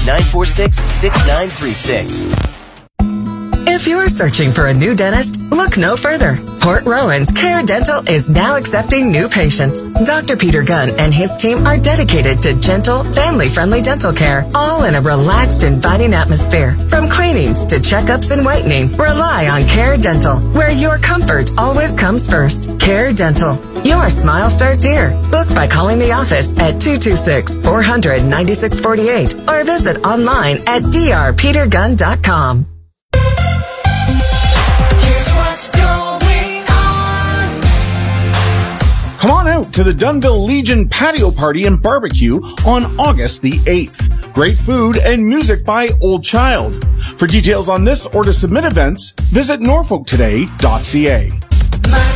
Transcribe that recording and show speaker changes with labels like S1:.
S1: 946-6936.
S2: If you're searching for a new dentist, look no further. Port Rowan's Care Dental is now accepting new patients. Dr. Peter Gunn and his team are dedicated to gentle, family-friendly dental care, all in a relaxed, inviting atmosphere. From cleanings to checkups and whitening, rely on Care Dental, where your comfort always comes first. Care Dental. Your smile starts here. Book by calling the office at 226-400-9648 or visit online at drpetergunn.com.
S3: Come on out to the Dunnville Legion Patio Party and Barbecue on August the 8th. Great food and music by Old Child. For details on this or to submit events, visit norfolktoday.ca.